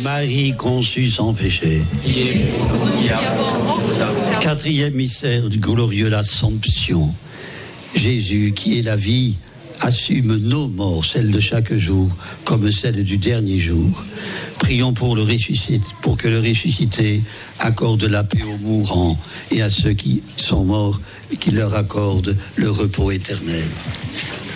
Marie conçue sans péché. Quatrième mystère du glorieux, l'Assomption. Jésus, qui est la vie, assume nos morts, celles de chaque jour, comme celles du dernier jour. Prions pour que le ressuscité accorde la paix aux mourants et à ceux qui sont morts, qu'il leur accorde le repos éternel.